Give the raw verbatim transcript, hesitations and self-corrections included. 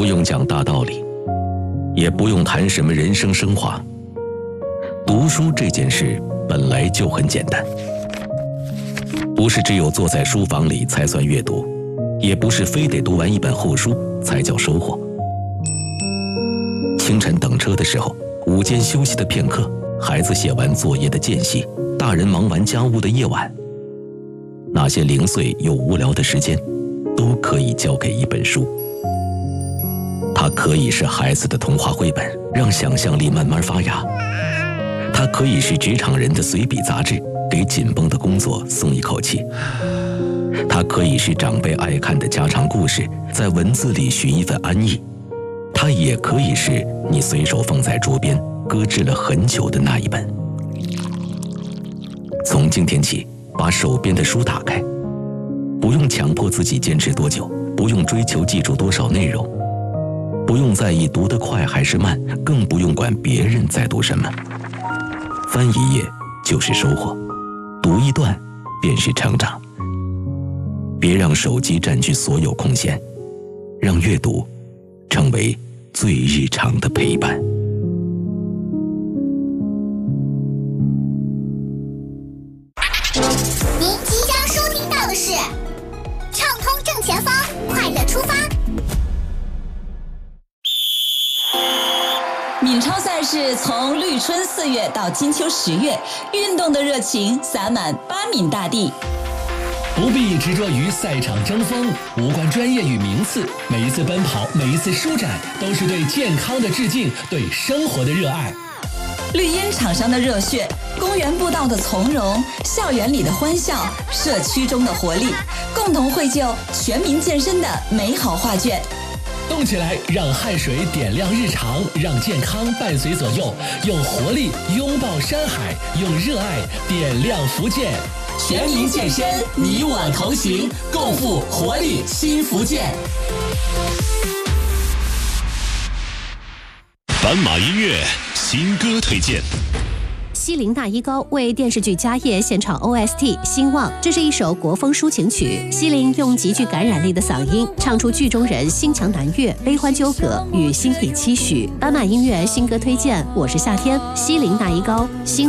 不用讲大道理，也不用谈什么人生升华。读书这件事本来就很简单，不是只有坐在书房里才算阅读，也不是非得读完一本厚书才叫收获。清晨等车的时候，午间休息的片刻，孩子写完作业的间隙，大人忙完家务的夜晚，那些零碎又无聊的时间，都可以交给一本书。它可以是孩子的童话绘本，让想象力慢慢发芽；它可以是职场人的随笔杂志，给紧绷的工作松一口气；它可以是长辈爱看的家常故事，在文字里寻一份安逸；它也可以是你随手放在桌边搁置了很久的那一本。从今天起，把手边的书打开，不用强迫自己坚持多久，不用追求记住多少内容，不用在意读得快还是慢，更不用管别人在读什么。翻一页就是收获，读一段便是成长。别让手机占据所有空闲，让阅读成为最日常的陪伴。 您即将收听到的是畅通正前方，快乐出发。 闽超赛事从绿春四月到金秋十月，运动的热情洒满巴闽大地。 不必执着于赛场争锋，无关专业与名次，每一次奔跑，每一次舒展，都是对健康的致敬，对生活的热爱。 绿茵场上的热血，公园步道的从容，校园里的欢笑，社区中的活力，共同绘就全民健身的美好画卷。 动起来，让汗水点亮日常，让健康伴随左右，用活力拥抱山海，用热爱点亮福建。全民健身，你我同行，共赴活力新福建。 斑马音乐新歌推荐。 西林大一高为电视剧《家业》献唱 O S T《兴旺》，这是一首国风抒情曲。西林用极具感染力的嗓音，唱出剧中人心强难越、悲欢纠葛与心底期许。斑马音乐新歌推荐，我是夏天，西林大一高，新。